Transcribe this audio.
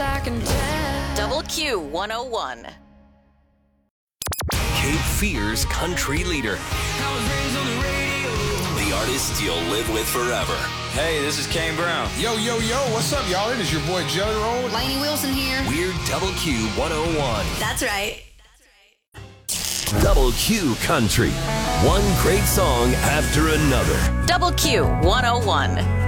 I can tell. Double Q 101. Cape Fear's country leader. The artist you'll live with forever. Hey, this is Kane Brown. Yo, what's up, y'all? It is your boy Jelly Roll. Lainey Wilson here. We're Double Q 101. That's right. Double Q Country. One great song after another. Double Q 101.